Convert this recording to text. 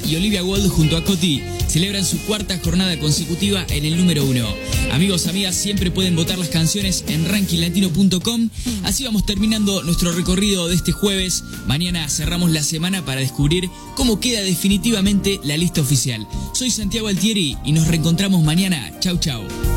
y Olivia Wilde junto a Coti celebran su cuarta jornada consecutiva en el número 1. Amigos, amigas, siempre pueden votar las canciones en rankinglatino.com. Así vamos terminando nuestro recorrido de este jueves. Mañana cerramos la semana para descubrir cómo queda definitivamente la lista oficial. Soy Santiago Altieri y nos reencontramos mañana. Chau, chau.